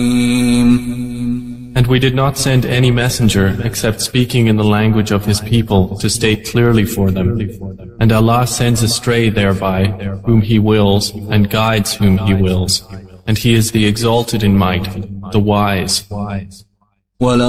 And we did not send any messenger except speaking in the language of his people to state clearly for them. And Allah sends astray thereby whom He wills and guides whom He wills. And He is the exalted in might, the wise.